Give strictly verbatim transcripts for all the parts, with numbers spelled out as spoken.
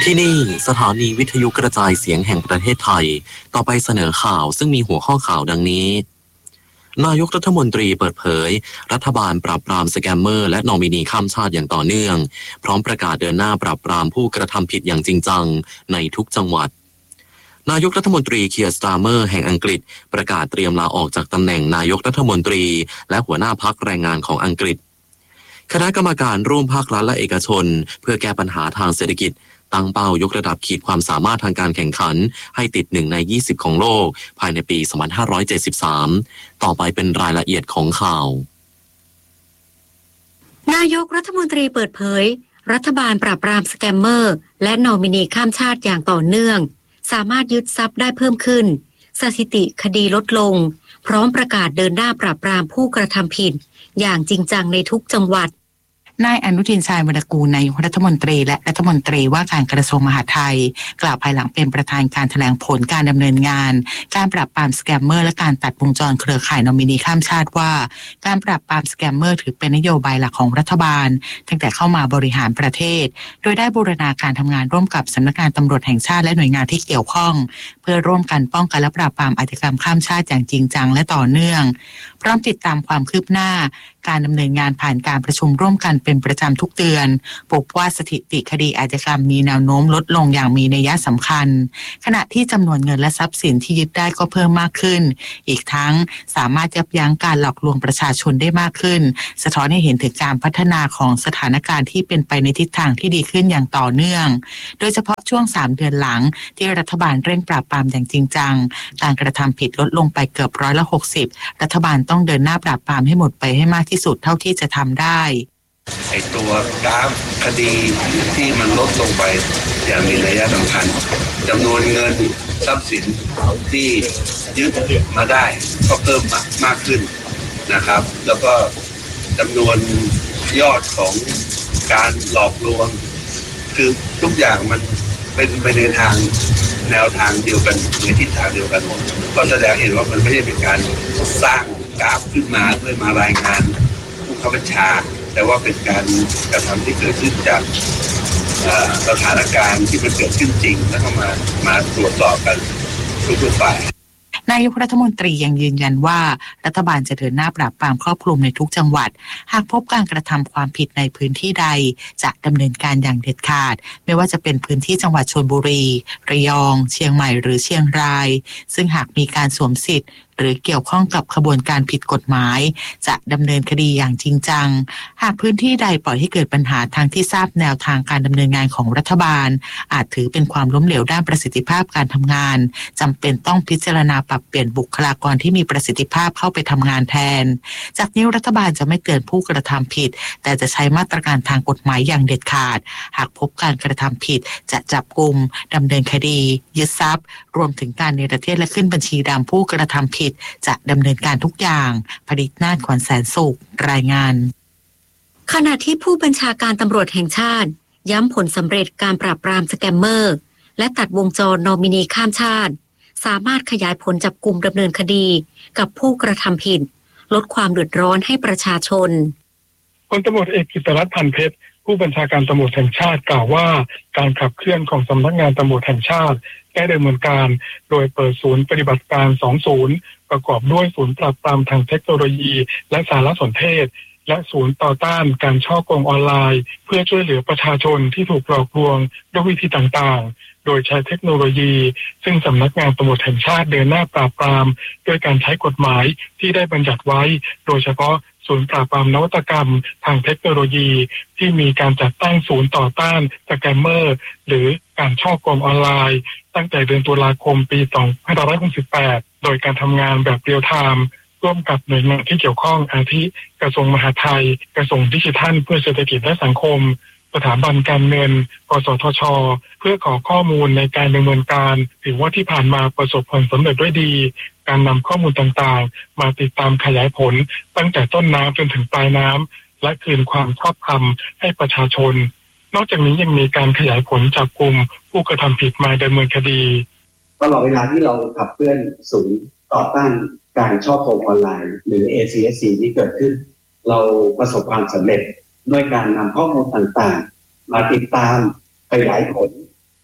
ที่นี่สถานีวิทยุกระจายเสียงแห่งประเทศไทยต่อไปเสนอข่าวซึ่งมีหัวข้อข่าวดังนี้นายกรัฐมนตรีเปิดเผยรัฐบาลปราบปรามสแกมเมอร์และนอมินีข้ามชาติอย่างต่อเนื่องพร้อมประกาศเดินหน้าปราบปรามผู้กระทำผิดอย่างจริงจังในทุกจังหวัดนายกรัฐมนตรีเคียร์สตาร์เมอร์แห่งอังกฤษประกาศเตรียมลาออกจากตำแหน่งนายกรัฐมนตรีและหัวหน้าพรรคแรงงานของอังกฤษคณะกรรมการร่วมภาครัฐและเอกชนเพื่อแก้ปัญหาทางเศรษฐกิจตั้งเป้ายกระดับขีดความสามารถทางการแข่งขันให้ติดหนึ่งในยี่สิบของโลกภายในปีสองพันห้าร้อยเจ็ดสิบสามต่อไปเป็นรายละเอียดของข่าวนายกรัฐมนตรีเปิดเผยรัฐบาลปราบปรามสแกมเมอร์และนอมินีข้ามชาติอย่างต่อเนื่องสามารถยึดทรัพย์ได้เพิ่มขึ้นสถิติคดีลดลงพร้อมประกาศเดินหน้าปราบปรามผู้กระทำผิดอย่างจริงจังในทุกจังหวัดนายอนุทินชาญวรกูลนายกรัฐมนตรีและรัฐมนตรีว่าการกระทรวงมหาดไทยกล่าวภายหลังเป็นประธานการแถลงผลการดำเนินงานการปราบปรามสแกมเมอร์และการตัดวงจรเครือข่ายนอมินีข้ามชาติว่าการปราบปรามสแกมเมอร์ถือเป็นนโยบายหลักของรัฐบาลตั้งแต่เข้ามาบริหารประเทศโดยได้บูรณาการทำงานร่วมกับสำนักงานตำรวจแห่งชาติและหน่วยงานที่เกี่ยวข้องเพื่อร่วมกันป้องกันและปราบปรามอาชญากรรมข้ามชาติอย่างจริงจังและต่อเนื่องพร้อมติดตามความคืบหน้าการดำเนินงานผ่านการประชุมร่วมกันเป็นประจำทุกเดือนพบว่าสถิติคดีอาชญากรรมมีแนวโน้มลดลงอย่างมีนัยสำคัญขณะที่จำนวนเงินและทรัพย์สินที่ยึดได้ก็เพิ่มมากขึ้นอีกทั้งสามารถยับยั้งการหลอกลวงประชาชนได้มากขึ้นสะท้อนให้เห็นถึงการพัฒนาของสถานการณ์ที่เป็นไปในทิศทางที่ดีขึ้นอย่างต่อเนื่องโดยเฉพาะช่วงสามเดือนหลังที่รัฐบาลเร่งปราบปรามอย่างจริงจังการกระทำผิดลดลงไปเกือบร้อยละหกสิบรัฐบาลต้องเดินหน้าปราบปรามให้หมดไปให้มากที่สุดเท่าที่จะทำได้ไอตัวกราฟคดีที่มันลดลงไปอย่างมีนัยสำคัญจำนวนเงินทรัพย์สินที่ยึดมาได้ก็เพิ่มมากขึ้นนะครับแล้วก็จำนวนยอดของการหลอกลวงคือทุกอย่างมันเป็นไปในทางแนวทางเดียวกันในทิศทางเดียวกันก็แสดงเห็นว่ามันไม่ใช่เป็นการสร้างกราฟขึ้นมาเพื่อมารายงานผู้บังคับบัญชาแต่ว่าเป็นการกระทำที่เกิดขึ้นจากสถานการณ์ที่มันเกิดขึ้นจริงแล้วก็มามาตรวจสอบกันทุกๆฝ่ายนายกรัฐมนตรียังยืนยันว่ารัฐบาลจะเดินหน้าปราบปรามครอบคลุมในทุกจังหวัดหากพบการกระทำความผิดในพื้นที่ใดจะดำเนินการอย่างเด็ดขาดไม่ว่าจะเป็นพื้นที่จังหวัดชลบุรีระยองเชียงใหม่หรือเชียงรายซึ่งหากมีการสวมสิทธิ์หรือเกี่ยวข้องกับขบวนการผิดกฎหมายจะดำเนินคดีอย่างจริงจังหากพื้นที่ใดปล่อยให้เกิดปัญหาทางที่ทราบแนวทางการดำเนินงานของรัฐบาลอาจถือเป็นความล้มเหลวด้านประสิทธิภาพการทำงานจำเป็นต้องพิจารณาปรับเปลี่ยนบุคลากรที่มีประสิทธิภาพเข้าไปทำงานแทนจากนี้รัฐบาลจะไม่เตือนผู้กระทำผิดแต่จะใช้มาตรการทางกฎหมายอย่างเด็ดขาดหากพบการกระทำผิดจะจับกุมดำเนินคดียึดทรัพย์รวมถึงการเนรเทศและขึ้นบัญชีดำผู้กระทำผิดจะดำเนินการทุกอย่างผลิตนาฏขวัญแสนสุขรายงานขณะที่ผู้บัญชาการตำรวจแห่งชาติย้ำผลสำเร็จการปราบปรามสแกมเมอร์และตัดวงจรนอมินีข้ามชาติสามารถขยายผลจับกุมดำเนินคดีกับผู้กระทำผิดลดความเดือดร้อนให้ประชาชนพลตำรวจเอกกิตติรัตน์ พันเพชรผู้บัญชาการตำรวจแห่งชาติกล่าวว่าการขับเคลื่อนของสำนักงานตำรวจแห่งชาติได้ดำเนินการโดยเปิดศูนย์ปฏิบัติการสองศูนย์ประกอบด้วยศูนย์ปราบปรามทางเทคโนโลยีและสารสนเทศและศูนย์ต่อต้านการฉ้อโกงออนไลน์เพื่อช่วยเหลือประชาชนที่ถูกหลอกลวงด้วยวิธีต่างๆโดยใช้เทคโนโลยีซึ่งสำนักงานตำรวจแห่งชาติเดินหน้าปราบปรามด้วยการใช้กฎหมายที่ได้บัญญัติไว้โดยเฉพาะศูนย์ปราบปรามนวัตกรรมทางเทคโนโลยีที่มีการจัดตั้งศูนย์ต่อต้านสแกมเมอร์หรือการฉ้อโกงออนไลน์ตั้งแต่เดือนตุลาคมปีสองพันห้าร้อยหกสิบแปดโดยการทำงานแบบเรียลไทม์ร่วมกับหน่วยงานที่เกี่ยวข้องอาทิกระทรวงมหาดไทยกระทรวงดิจิทัลเพื่อเศรษฐกิจและสังคมสถาบันการเงินกสทช.เพื่อขอข้อมูลในการดำเนินการถือว่าที่ผ่านมาประสบผลสำเร็จด้วยดีการนำข้อมูลต่างๆมาติดตามขยายผลตั้งแต่ต้นน้ำจนถึงปลายน้ำและคืนความชอบธรรมให้ประชาชนนอกจากนี้ยังมีการขยายผลจับกุมผู้กระทำผิดมาดำเนินคดีตลอดเวลาที่เราขับเคลื่อนศูนย์ต่อต้านการฉ้อโกงออนไลน์หรือ เอ ซี เอส ซี ที่เกิดขึ้นเราประสบความสำเร็จด้วยการนำข้อมูลต่างๆมาติดตามขยายผล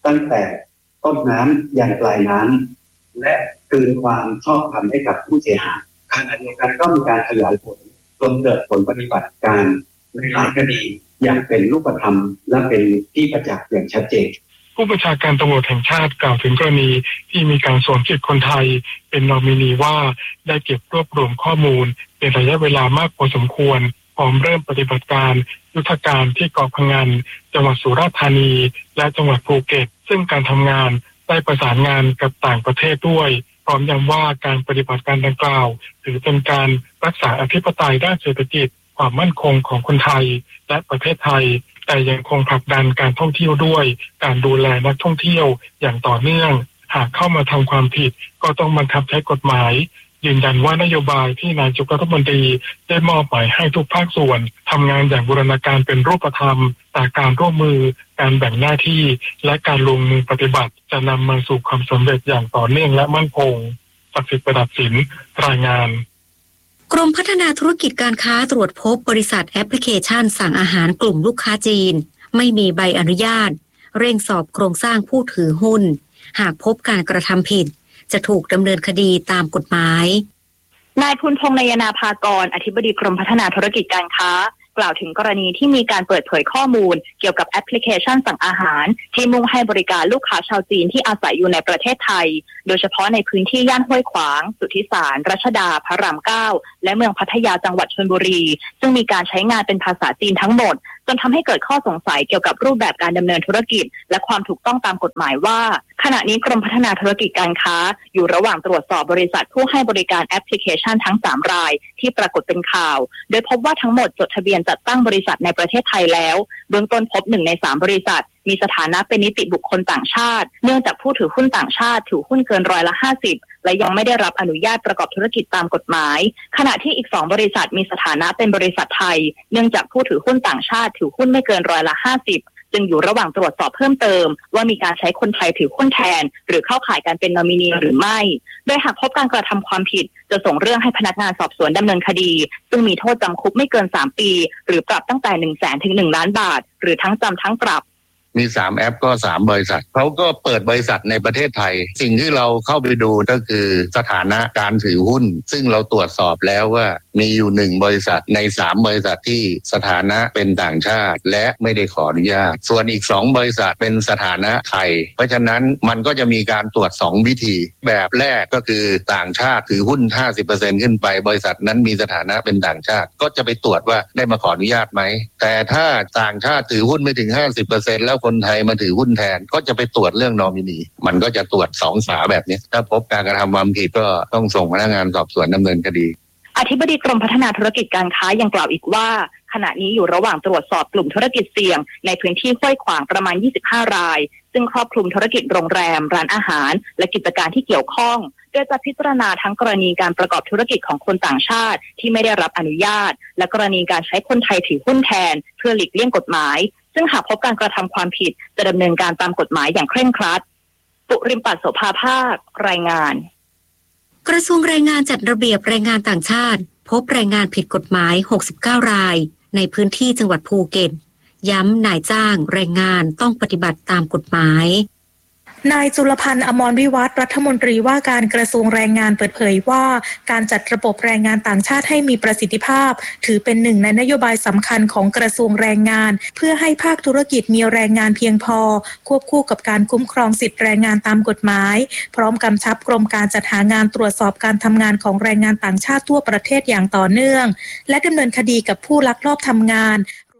ตั้งแต่ต้นน้ำยันปลายน้ำและคืนความชอบธรรมให้กับผู้เสียหายขณะเดียวกันก็มีการขยายผลจนเกิดผลปฏิบัติการในหลายคดีอย่างเป็นรูปธรรมและเป็นที่ประจักษ์อย่างชัดเจนผู้บัญชาการตำรวจแห่งชาติกล่าวถึงกรณีที่มีการสวมสิทธิคนไทยเป็นนอมินีว่าได้เก็บรวบรวมข้อมูลเป็นระยะเวลามากพอสมควรพร้อมเริ่มปฏิบัติการยุทธการที่เกาะพะงันจังหวัดสุราษฎร์ธานีและจังหวัดภูเก็ตซึ่งการทำงานได้ประสานงานกับต่างประเทศด้วยพร้อมย้ำว่าการปฏิบัติการดังกล่าวถือเป็นการรักษาอธิปไตยด้านเศรษฐกิจความมั่นคงของคนไทยและประเทศไทยแต่ยังคงผลักดันการท่องเที่ยวด้วยการดูแลนักท่องเที่ยวอย่างต่อเนื่องหากเข้ามาทำความผิดก็ต้องบังคับใช้กฎหมายยืนยันว่านโยบายที่นายกรัฐมนตรีได้มอบหมายให้ทุกภาคส่วนทำงานอย่างบูรณาการเป็นรูปธรรมแต่การร่วมมือการแบ่งหน้าที่และการลงมือปฏิบัติจะนำมาสู่ความสำเร็จอย่างต่อเนื่องและมั่นคงศักดิ์สิทธิ์ประดับศิลป์รายงานกรมพัฒนาธุรกิจการค้าตรวจพบบริษัทแอปพลิเคชันสั่งอาหารกลุ่มลูกค้าจีนไม่มีใบอนุญาตเร่งสอบโครงสร้างผู้ถือหุ้นหากพบการกระทำผิดจะถูกดำเนินคดีตามกฎหมายนายพุนพงษ์นายนาภากรอธิบดีกรมพัฒนาธุรกิจการค้ากล่าวถึงกรณีที่มีการเปิดเผยข้อมูลเกี่ยวกับแอปพลิเคชันสั่งอาหารที่มุ่งให้บริการลูกค้าชาวจีนที่อาศัยอยู่ในประเทศไทยโดยเฉพาะในพื้นที่ย่านห้วยขวางสุทธิสารรัชดาพระรามเก้าและเมืองพัทยาจังหวัดชลบุรีซึ่งมีการใช้งานเป็นภาษาจีนทั้งหมดจนทำให้เกิดข้อสงสัยเกี่ยวกับรูปแบบการดำเนินธุรกิจและความถูกต้องตามกฎหมายว่าขณะนี้กรมพัฒนาธุรกิจการค้าอยู่ระหว่างตรวจสอบบริษัทผู้ให้บริการแอปพลิเคชันทั้งสามรายที่ปรากฏเป็นข่าวโดยพบว่าทั้งหมดจดทะเบียนจัดตั้งบริษัทในประเทศไทยแล้วเบื้องต้นพบหนึ่งในสามบริษัทมีสถานะเป็นนิติบุคคลต่างชาติเนื่องจากผู้ถือหุ้นต่างชาติถือหุ้นเกินร้อยละห้าสิบและยังไม่ได้รับอนุญาตประกอบธุรกิจตามกฎหมายขณะที่อีกสองบริษัทมีสถานะเป็นบริษัทไทยเนื่องจากผู้ถือหุ้นต่างชาติถือหุ้นไม่เกินร้อยละห้าสิบจึงอยู่ระหว่างตรวจสอบเพิ่มเติมว่ามีการใช้คนไทยถือหุ้นแทนหรือเข้าข่ายการเป็นนอมินีหรือไม่โดยหากพบการกระทำความผิดจะส่งเรื่องให้พนักงานสอบสวนดำเนินคดีซึ่งมีโทษจำคุกไม่เกินสามปีหรือปรับตั้งแต่ หนึ่งแสน ถึง หนึ่งล้านบาทหรือทั้งจำทั้งปรับมีสามแอปก็สามบริษัทเขาก็เปิดบริษัทในประเทศไทยสิ่งที่เราเข้าไปดูก็คือสถานะการถือหุ้นซึ่งเราตรวจสอบแล้วว่ามีอยู่หนึ่งบริษัทในสามบริษัทที่สถานะเป็นต่างชาติและไม่ได้ขออนุญาตส่วนอีกสองบริษัทเป็นสถานะไทยเพราะฉะนั้นมันก็จะมีการตรวจสองวิธีแบบแรกก็คือต่างชาติถือหุ้น ห้าสิบเปอร์เซ็นต์ ขึ้นไปบริษัทนั้นมีสถานะเป็นต่างชาติก็จะไปตรวจว่าได้มาขออนุญาตไหมแต่ถ้าต่างชาติถือหุ้นไม่ถึง ห้าสิบเปอร์เซ็นต์ แล้วคนไทยมาถือหุ้นแทนก็จะไปตรวจเรื่องนอมินีมันก็จะตรวจสองฝาแบบนี้ถ้าพบการกระทำความผิดก็ต้องส่งพนักงานสอบสวนดำเนินคดีอธิบดีกรมพัฒนาธุรกิจการค้ายังกล่าวอีกว่าขณะนี้อยู่ระหว่างตรวจสอบกลุ่มธุรกิจเสี่ยงในพื้นที่ห้วยขวางประมาณยี่สิบห้ารายซึ่งครอบคลุมธุรกิจโรงแรมร้านอาหารและกิจการที่เกี่ยวข้องโดยจะพิจารณาทั้งกรณีการประกอบธุรกิจของคนต่างชาติที่ไม่ได้รับอนุญาตและกรณีการใช้คนไทยถือหุ้นแทนเพื่อหลีกเลี่ยงกฎหมายซึ่งหากพบการกระทำความผิดจะดำเนินการตามกฎหมายอย่างเคร่งครัดปุริมปัสโสภาภาครายงานกระทรวงแรงงานจัดระเบียบแรงงานต่างชาติพบแรงงานผิดกฎหมายหกสิบเก้ารายในพื้นที่จังหวัดภูเก็ตย้ำนายจ้างแรงงานต้องปฏิบัติตามกฎหมายนายจุลพันธ์อมรวิวัฒน์รัฐมนตรีว่าการกระทรวงแรงงานเปิดเผยว่าการจัดระบบแรงงานต่างชาติให้มีประสิทธิภาพถือเป็นหนึ่งในนโยบายสำคัญของกระทรวงแรงงานเพื่อให้ภาคธุรกิจมีแรงงานเพียงพอควบคู่กับการคุ้มครองสิทธิแรงงานตามกฎหมายพร้อมกำชับกรมการจัดหางานตรวจสอบการทำงานของแรงงานต่างชาติทั่วประเทศอย่างต่อเนื่องและดำเนินคดีกับผู้ลักลอบทำงาน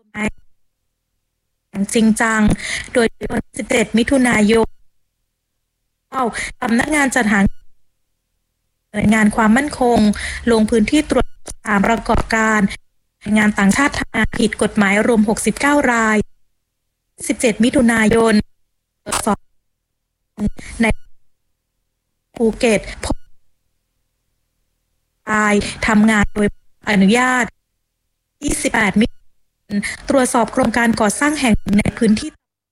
อย่างจริงจังโดยวันที่สิบเจ็ดมิถุนายนสำนักงานจัดหางานงานความมั่นคงลงพื้นที่ตรวจสอบประกอบการแรงงานต่างชาติทำงานผิดกฎหมายรวมหกสิบเก้ารายสิบเจ็ดมิถุนายนตรวจสอบในภูเก็ตพบรายทำงานโดยอนุญาตยี่สิบแปดมิถุนายนตรวจสอบโครงการก่อสร้างแห่งในพื้นที่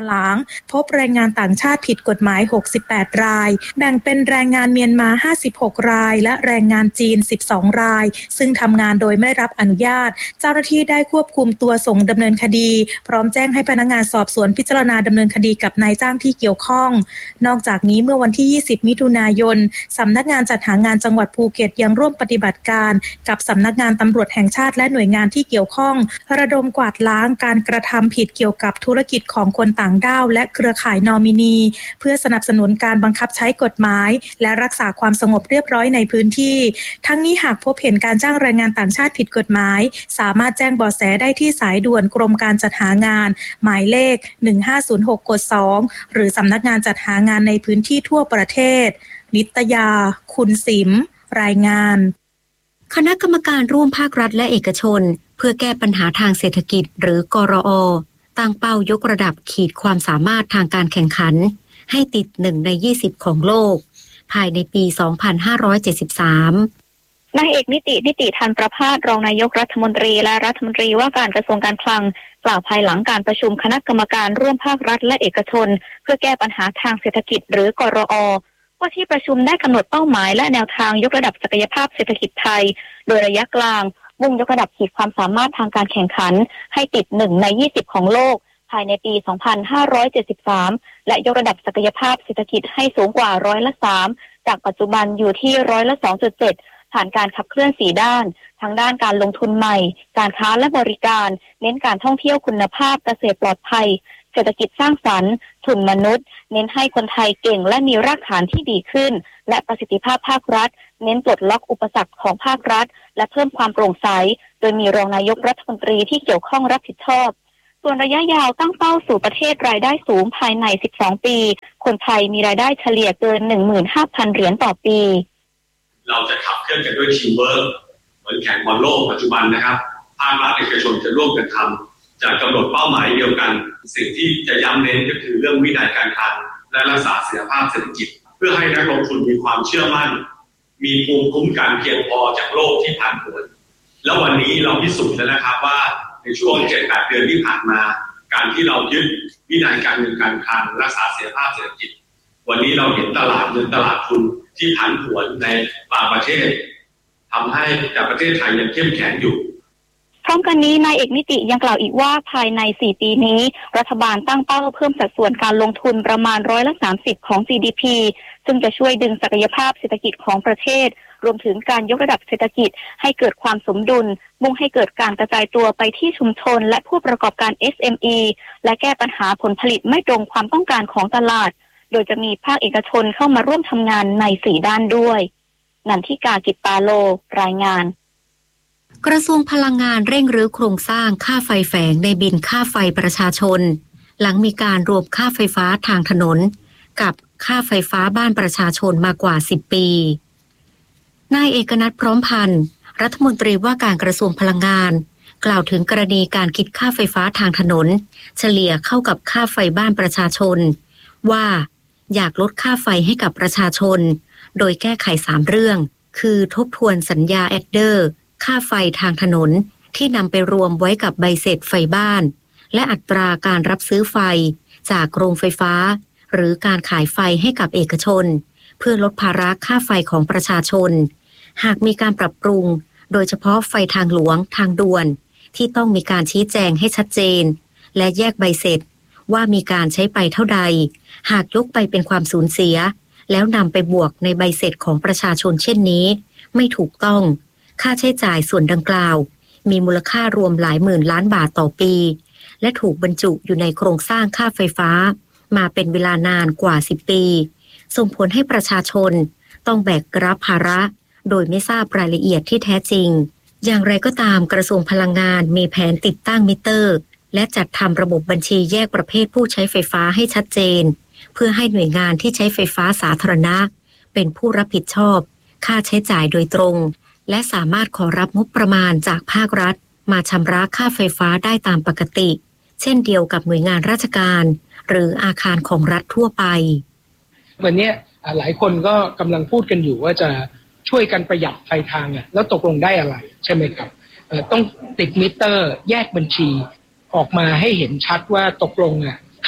หลางพบแรงงานต่างชาติผิดกฎหมายหกสิบแปดรายแบ่งเป็นแรงงานเมียนมาห้าสิบหกรายและแรงงานจีนสิบสองรายซึ่งทำงานโดยไม่รับอนุญาตเจ้าหน้าที่ได้ควบคุมตัวส่งดำเนินคดีพร้อมแจ้งให้พนักงานสอบสวนพิจารณาดำเนินคดีกับนายจ้างที่เกี่ยวข้องนอกจากนี้เมื่อวันที่ยี่สิบมิถุนายนสำนักงานจัดหางานจังหวัดภูเก็ตยังร่วมปฏิบัติการกับสำนักงานตำรวจแห่งชาติและหน่วยงานที่เกี่ยวข้องระดมกวาดล้างการกระทำผิดเกี่ยวกับธุรกิจของคนต่างด้าวและเครือข่ายนอมินีเพื่อสนับสนุนการบังคับใช้กฎหมายและรักษาความสงบเรียบร้อยในพื้นที่ทั้งนี้หากพบเห็นการจ้างแรงงานต่างชาติผิดกฎหมายสามารถแจ้งเบาะแสได้ที่สายด่วนกรมการจัดหางานหมายเลขหนึ่งห้าศูนย์หกกดสองหรือสำนักงานจัดหางานในพื้นที่ทั่วประเทศนิตยาคุณสิมรายงานคณะกรรมการร่วมภาครัฐและเอกชนเพื่อแก้ปัญหาทางเศรษฐกิจหรือกรอ.ตั้งเป้ายกระดับขีดความสามารถทางการแข่งขันให้ติดหนึ่งในยี่สิบของโลกภายในปี สองพันห้าร้อยเจ็ดสิบสามนายเอกนิตินิติธันประภาสรองนายกรัฐมนตรีและรัฐมนตรีว่าการกระทรวงการคลังกล่าวภายหลังการประชุมคณะกรรมการร่วมภาครัฐและเอกชนเพื่อแก้ปัญหาทางเศรษฐกิจหรือกรอ.ว่าที่ประชุมได้กำหนดเป้าหมายและแนวทางยกระดับศักยภาพเศรษฐกิจไทยโดยระยะกลางมุ่งยกระดับขีดความสามารถทางการแข่งขันให้ติดหนึ่งในยี่สิบของโลกภายในปี สองพันห้าร้อยเจ็ดสิบสาม และยกระดับศักยภาพเศรษฐกิจให้สูงกว่าร้อยละสามจากปัจจุบันอยู่ที่ร้อยละ สองจุดเจ็ด ผ่านการขับเคลื่อนสี่ด้านทั้งด้านการลงทุนใหม่การค้าและบริการเน้นการท่องเที่ยวคุณภาพเกษตรปลอดภัยเศรษฐกิจสร้างสรรค์ทุนมนุษย์เน้นให้คนไทยเก่งและมีรากฐานที่ดีขึ้นและประสิทธิภาพภาครัฐเน้นปลดล็อกอุปสรรคของภาครัฐและเพิ่มความโปร่งใสโดยมีรองนายกรัฐมนตรีที่เกี่ยวข้องรับผิดชอบส่วนระยะยาวตั้งเป้าสู่ประเทศรายได้สูงภายในสิบสองปีคนไทยมีรายได้เฉลี่ยเกิน หนึ่งหมื่นห้าพัน เหรียญต่อปีเราจะขับเคลื่อนกันด้วยทีมเวิร์คเหมือนแข่งบอลโลกปัจจุบันนะครับภาครัฐเอกชนจะร่วมกันทำจะกำหนดเป้าหมายเดียวกันสิ่งที่จะย้ำเน้นก็คือเรื่องวินัยการคลังและรักษาเสถียรภาพเศรษฐกิจเพื่อให้นักลงทุนมีความเชื่อมั่นมีภูมิคุ้มกันเพียงพอจากโลกที่ผ่านผลแล้ววันนี้เราพิสูจน์แล้วนะครับว่าในช่วง เจ็ดถึงแปด เดือนที่ผ่านมาการที่เรายึดวินัยการเงินการคลังรักษาเสถียรภาพเศรษฐกิจวันนี้เราเห็นตลาดเงินตลาดทุนที่ผันผวนในบางประเทศทำให้แต่ประเทศไทยยังเข้มแข็งอยู่พร้อมกันนี้นายเอกนิติยังกล่าวอีกว่าภายในสี่ปีนี้รัฐบาลตั้งเป้าเพิ่มสัดส่วนการลงทุนประมาณร้อยละสามสิบของ จี ดี พี ซึ่งจะช่วยดึงศักยภาพเศรษฐกิจของประเทศรวมถึงการยกระดับเศรษฐกิจให้เกิดความสมดุลมุ่งให้เกิดการกระจายตัวไปที่ชุมชนและผู้ประกอบการ เอส เอ็ม อี และแก้ปัญหาผลผลิตไม่ตรงความต้องการของตลาดโดยจะมีภาคเอกชนเข้ามาร่วมทำงานในสี่ด้านด้วยนันทิกากิตตาโลรายงานกระทรวงพลังงานเร่งรื้อโครงสร้างค่าไฟแฝงในบินค่าไฟประชาชนหลังมีการรวมค่าไฟฟ้าทางถนนกับค่าไฟฟ้าบ้านประชาชนมากว่าสิบปีนายเอกนัทพร้อมพันธ์รัฐมนตรีว่าการกระทรวงพลังงานกล่าวถึงกรณีการคิดค่าไฟฟ้าทางถนนเฉลี่ยเข้ากับค่าไฟบ้านประชาชนว่าอยากลดค่าไฟให้กับประชาชนโดยแก้ไขสามเรื่องคือทบทวนสัญญาแอดเดอร์ค่าไฟทางถนนที่นำไปรวมไว้กับใบเสร็จไฟบ้านและอัตราการรับซื้อไฟจากโรงไฟฟ้าหรือการขายไฟให้กับเอกชนเพื่อลดภาระค่าไฟของประชาชนหากมีการปรับปรุงโดยเฉพาะไฟทางหลวงทางด่วนที่ต้องมีการชี้แจงให้ชัดเจนและแยกใบเสร็จว่ามีการใช้ไปเท่าใดหากยกไปเป็นความสูญเสียแล้วนำไปบวกในใบเสร็จของประชาชนเช่นนี้ไม่ถูกต้องค่าใช้จ่ายส่วนดังกล่าวมีมูลค่ารวมหลายหมื่นล้านบาทต่อปีและถูกบรรจุอยู่ในโครงสร้างค่าไฟฟ้ามาเป็นเวลานานกว่าสิบปีส่งผลให้ประชาชนต้องแบกรับภาระโดยไม่ทราบรายละเอียดที่แท้จริงอย่างไรก็ตามกระทรวงพลังงานมีแผนติดตั้งมิเตอร์และจัดทำระบบบัญชีแยกประเภทผู้ใช้ไฟฟ้าให้ชัดเจนเพื่อให้หน่วยงานที่ใช้ไฟฟ้าสาธารณะเป็นผู้รับผิดชอบค่าใช้จ่ายโดยตรงและสามารถขอรับงบประมาณจากภาครัฐมาชำระค่าไฟฟ้าได้ตามปกติเช่นเดียวกับหน่วยงานราชการหรืออาคารของรัฐทั่วไปวันนี้หลายคนก็กำลังพูดกันอยู่ว่าจะช่วยกันประหยัดไฟทางอ่ะแล้วตกลงได้อะไรใช่ไหมครับต้องติดมิเตอร์แยกบัญชีออกมาให้เห็นชัดว่าตกลงอ่ะค่า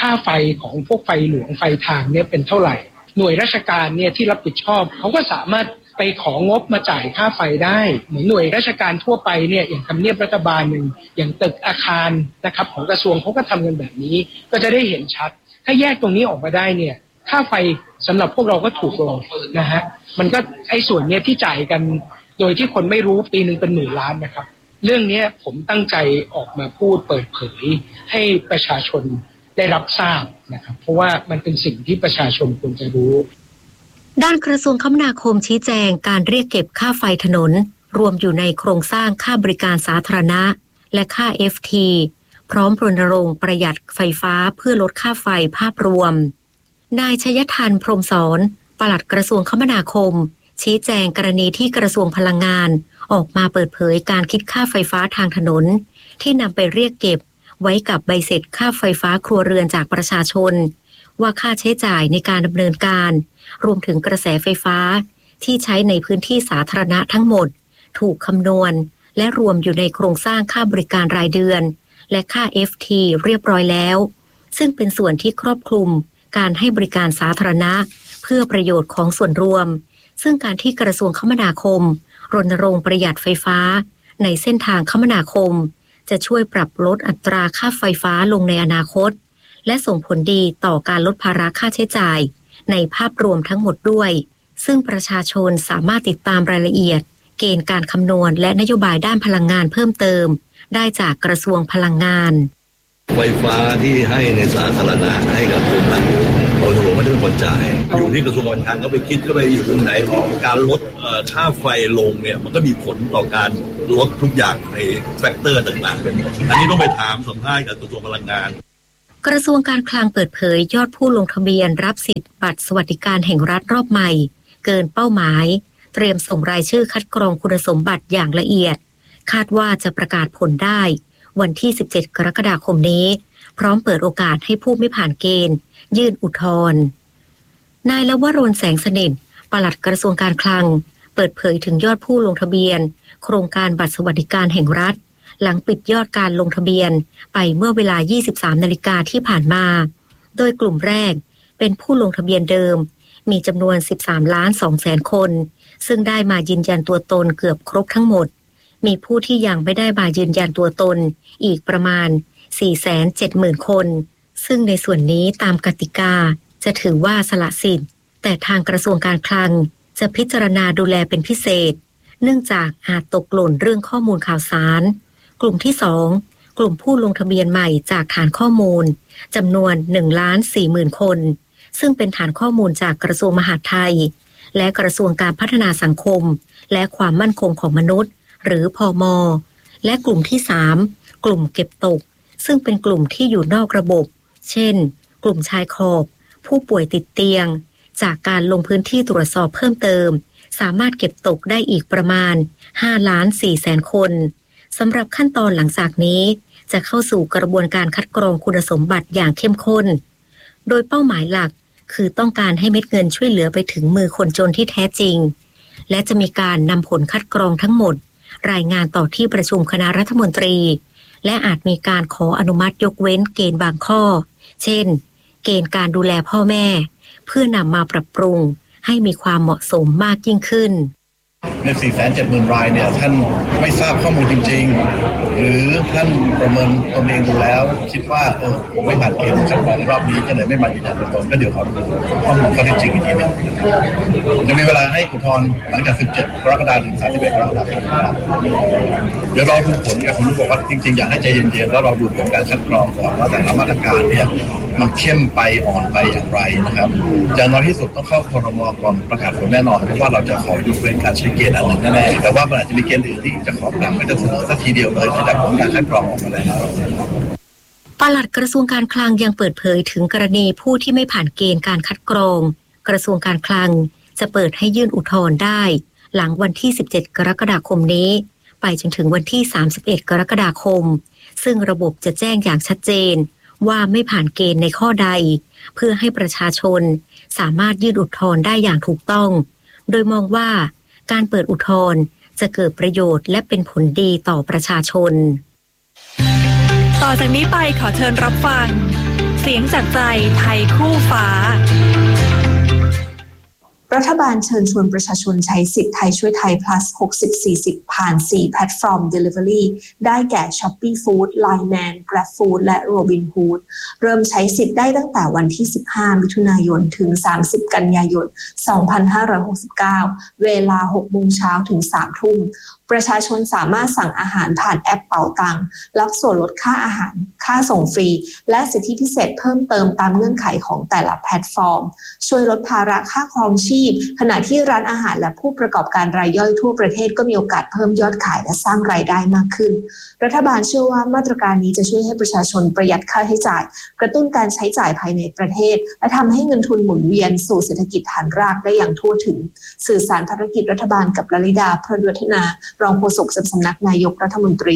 ค่าไฟของพวกไฟหลวงไฟทางเนี่ยเป็นเท่าไหร่หน่วยราชการเนี่ยที่รับผิดชอบเขาก็สามารถไปของบมาจ่ายค่าไฟได้เหมือนหน่วยราชการทั่วไปเนี่ยอย่างทำเนียบรัฐบาลหนึ่งอย่างตึกอาคารนะครับของกระทรวงเขาก็ทำกันแบบนี้ก็จะได้เห็นชัดถ้าแยกตรงนี้ออกมาได้เนี่ยค่าไฟสำหรับพวกเราก็ถูกลงนะฮะมันก็ไอ้ส่วนเนี้ยที่จ่ายกันโดยที่คนไม่รู้ปีนึงเป็นหมื่นล้านนะครับเรื่องนี้ผมตั้งใจออกมาพูดเปิดเผยให้ประชาชนได้รับทราบนะครับเพราะว่ามันเป็นสิ่งที่ประชาชนควรจะรู้ด้านกระทรวงคมนาคมชี้แจงการเรียกเก็บค่าไฟถนนรวมอยู่ในโครงสร้างค่าบริการสาธารณะและค่า เอฟ ที พร้อมรณรงค์ประหยัดไฟฟ้าเพื่อลดค่าไฟภาพรวมนายชยทันพรหมสอนปลัดกระทรวงคมนาคมชี้แจงกรณีที่กระทรวงพลังงานออกมาเปิดเผยการคิดค่าไฟฟ้าทางถนนที่นำไปเรียกเก็บไว้กับใบเสร็จค่าไฟฟ้าครัวเรือนจากประชาชนว่าค่าใช้จ่ายในการดำเนินการรวมถึงกระแสไฟฟ้าที่ใช้ในพื้นที่สาธารณะทั้งหมดถูกคำนวณและรวมอยู่ในโครงสร้างค่าบริการรายเดือนและค่า เอฟ ที เรียบร้อยแล้วซึ่งเป็นส่วนที่ครอบคลุมการให้บริการสาธารณะเพื่อประโยชน์ของส่วนรวมซึ่งการที่กระทรวงคมนาคมรณรงค์ประหยัดไฟฟ้าในเส้นทางคมนาคมจะช่วยปรับลดอัตราค่าไฟฟ้าลงในอนาคตและส่งผลดีต่อการลดภาระค่าใช้จ่ายในภาพรวมทั้งหมดด้วยซึ่งประชาชนสามารถติดตามรายละเอียดเกณฑ์การคำนวณและนโยบายด้านพลังงานเพิ่มเติมได้จากกระทรวงพลังงานไฟฟ้าที่ให้ในสาธารณะให้กับคนนั้นเราถือว่าไม่ได้เป็นคนจ่ายอยู่ที่กระทรวงการคลังก็ไปคิดก็ไปอยู่ตรงไหนของการลดค่าไฟลงเนี่ยมันก็มีผลต่อการลดทุกอย่างในแฟกเตอร์ต่างๆเป็นอันนี้ต้องไปถามสัมภาษณ์กับกระทรวงพลังงานกระทรวงการคลังเปิดเผยยอดผู้ลงทะเบียนรับสิทธิ์บัตรสวัสดิการแห่งรัฐรอบใหม่เกินเป้าหมายเตรียมส่งรายชื่อคัดกรองคุณสมบัติอย่างละเอียดคาดว่าจะประกาศผลได้วันที่สิบเจ็ดกรกฎาคมนี้พร้อมเปิดโอกาสให้ผู้ไม่ผ่านเกณฑ์ยื่นอุทธรณ์นายลวรนแสงสนิทปลัดกระทรวงการคลังเปิดเผยถึงยอดผู้ลงทะเบียนโครงการบัตรสวัสดิการแห่งรัฐหลังปิดยอดการลงทะเบียนไปเมื่อเวลา ยี่สิบสามนาฬิกาที่ผ่านมาโดยกลุ่มแรกเป็นผู้ลงทะเบียนเดิมมีจำนวน สิบสามล้านสองแสนคนซึ่งได้มายืนยันตัวตนเกือบครบทั้งหมดมีผู้ที่ยังไม่ได้มายืนยันตัวตนอีกประมาณ สี่แสนเจ็ดหมื่นคนซึ่งในส่วนนี้ตามกติกาจะถือว่าสละสิทธิ์แต่ทางกระทรวงการคลังจะพิจารณาดูแลเป็นพิเศษเนื่องจากอาจตกหล่นเรื่องข้อมูลข่าวสารกลุ่มที่สองกลุ่มผู้ลงทะเบียนใหม่จากฐานข้อมูลจำนวน หนึ่งล้านสี่หมื่นคนซึ่งเป็นฐานข้อมูลจากกระทรวงมหาดไทยและกระทรวงการพัฒนาสังคมและความมั่นคงของมนุษย์หรือพม.และกลุ่มที่สามกลุ่มเก็บตกซึ่งเป็นกลุ่มที่อยู่นอกระบบเช่นกลุ่มชายขอบผู้ป่วยติดเตียงจากการลงพื้นที่ตรวจสอบเพิ่มเติมสามารถเก็บตกได้อีกประมาณ ห้าล้านสี่แสนคนสำหรับขั้นตอนหลังจากนี้จะเข้าสู่กระบวนการคัดกรองคุณสมบัติอย่างเข้มข้นโดยเป้าหมายหลักคือต้องการให้เม็ดเงินช่วยเหลือไปถึงมือคนจนที่แท้จริงและจะมีการนำผลคัดกรองทั้งหมดรายงานต่อที่ประชุมคณะรัฐมนตรีและอาจมีการขออนุมัติยกเว้นเกณฑ์บางข้อเช่นเกณฑ์การดูแลพ่อแม่เพื่อนำมาปรับปรุงให้มีความเหมาะสมมากยิ่งขึ้นใน สี่แสนเจ็ดหมื่น รายเนี่ยท่านไม่ทราบข้อมูลจริงๆหรือท่านประเมินตนเองดูแล้วคิดว่าเออผมไม่ผ่านเกณฑ์ขั้นตอนในรอบนี้ก็เลยไม่มายืนยันตัวตนก็เดี๋ยวขอดูข้อมูลข้อเท็จจริงอีกทีนึงจะมีเวลาให้อุทธรณ์หลังจากสิบเจ็ดกรกฎาคมถึงสามสิบเอ็ดกรกฎาคมเดี๋ยวรอดูผลกับคุณรู้บอกว่าจริงๆอยากให้ใจเย็นๆแล้วเราดูผลการคัดกรองก่อนว่าแต่ละมาตรการเนี่ยมันเข้มไปอ่อนไปอย่างไรนะครับอย่างน้อยที่สุดต้องเข้าครม.ก่อนประกาศผลแน่นอนเพราะว่าเราจะขอยกเว้นการใช้เกณฑ์อันหนึ่งแน่ๆแต่ว่ามันอาจจะมีเกณฑ์อื่นที่จะขอปรับไม่ต้องเสนอสักทีเดียวเลยจากผลการคัดกรองออกมาแล้วปลัดกระทรวงการคลังยังเปิดเผยถึงกรณีผู้ที่ไม่ผ่านเกณฑ์การคัดกรองกระทรวงการคลังจะเปิดให้ยื่นอุทธรณ์ได้หลังวันที่สิบเจ็ดกรกฎาคมนี้ไปจนถึงวันที่สามสิบเอ็ดกรกฎาคมซึ่งระบบจะแจ้งอย่างชัดเจนว่าไม่ผ่านเกณฑ์ในข้อใดเพื่อให้ประชาชนสามารถยื่นอุทธรณ์ได้อย่างถูกต้องโดยมองว่าการเปิดอุทธรณ์จะเกิดประโยชน์และเป็นผลดีต่อประชาชนต่อจากนี้ไปขอเชิญรับฟังเสียงจากใจไทยคู่ฟ้ารัฐบาลเชิญชวนประชาชนใช้สิทธิ์ไทยช่วยไทย plus หกสิบ สี่สิบ ผ่าน สี่ แพลตฟอร์ม Delivery ได้แก่ Shopee Food ไลน์ แมน Grab Food และ Robinhood เริ่มใช้สิทธิ์ได้ตั้งแต่วันที่ สิบห้า มิถุนายน ถึง สามสิบ กันยายน สองพันห้าร้อยหกสิบเก้า เวลา หกโมงเช้าถึง สามทุ่มประชาชนสามารถสั่งอาหารผ่านแอปเป๋าตังค์รับส่วนลดค่าอาหารค่าส่งฟรีและสิทธิพิเศษเพิ่มเติมตามเงื่อนไขของแต่ละแพลตฟอร์มช่วยลดภาระค่าครองชีพขณะที่ร้านอาหารและผู้ประกอบการรายย่อยทั่วประเทศก็มีโอกาสเพิ่มยอดขายและสร้างรายได้มากขึ้นรัฐบาลเชื่อว่ามาตรการนี้จะช่วยให้ประชาชนประหยัดค่าใช้จ่ายกระตุ้นการใช้จ่ายภายในประเทศและทำให้เงินทุนหมุนเวียนสู่เศรษฐกิจฐานรากได้อย่างทั่วถึงสื่อสารภารกิจรัฐบาลกับลลิดาพรวัฒนารองโฆษกสำนักนายกรัฐมนตรี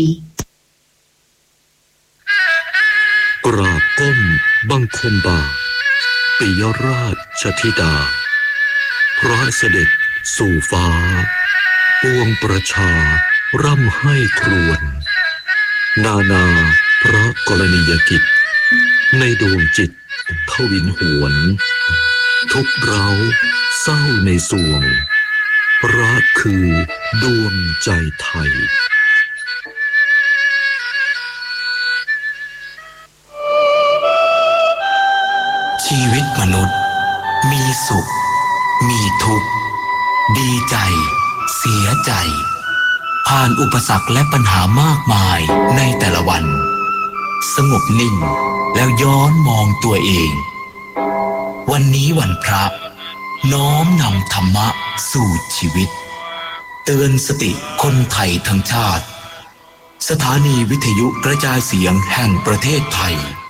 กราบก้มบังคมบาทปิยราชธิดาพระเสด็จสู่ฟ้าปวงประชาร่ำให้ครวญนานาพระกรณียกิจในดวงจิตทวินหวนทุกเราเศร้าในสวงพระคือดวงใจไทยชีวิตมนุษย์มีสุขมีทุกข์ดีใจเสียใจผ่านอุปสรรคและปัญหามากมายในแต่ละวันสงบนิ่งแล้วย้อนมองตัวเองวันนี้วันพระน้อมนำธรรมะสู่ชีวิตเตือนสติคนไทยทั้งชาติสถานีวิทยุกระจายเสียงแห่งประเทศไทย